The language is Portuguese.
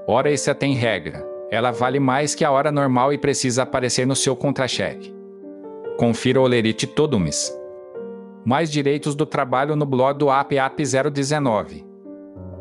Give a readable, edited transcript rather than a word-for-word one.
Hora extra tem regra. Ela vale mais que a hora normal e precisa aparecer no seu contra-cheque. Confira o Olerite todo mês. Mais direitos do trabalho no blog do App 019.